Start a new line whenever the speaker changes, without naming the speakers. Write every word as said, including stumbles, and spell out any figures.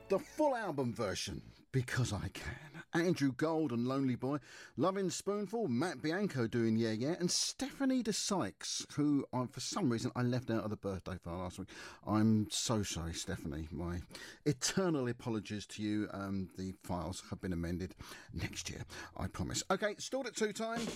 The full album version, Because I Can. Andrew Gold and Lonely Boy, Loving Spoonful, Matt Bianco doing Yeah Yeah, and Stephanie de Sykes, who I, for some reason I left out of the birthday file last week. I'm so sorry, Stephanie. My eternal apologies to you. Um, the files have been amended next year, I promise. Okay, stored at two time.